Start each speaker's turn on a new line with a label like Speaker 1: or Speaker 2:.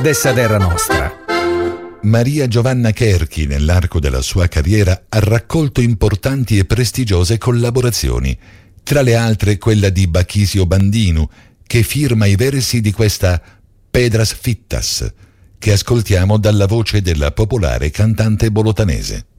Speaker 1: dessa terra nostra.
Speaker 2: Maria Giovanna Cherchi, nell'arco della sua carriera, ha raccolto importanti e prestigiose collaborazioni, tra le altre quella di Bachisio Bandinu, che firma i versi di questa Pedras Fittas, che ascoltiamo dalla voce della popolare cantante bolotanese.